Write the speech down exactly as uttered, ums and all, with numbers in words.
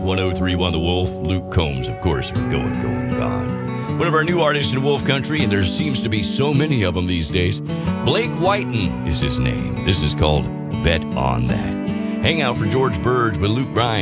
one oh three one The Wolf. Luke Combs, of course, with Going, Going, Gone. One of our new artists in Wolf Country, and there seems to be so many of them these days. Blake Whiten is his name. This is called Bet on That. Hang out for George Burge with Luke Bryan.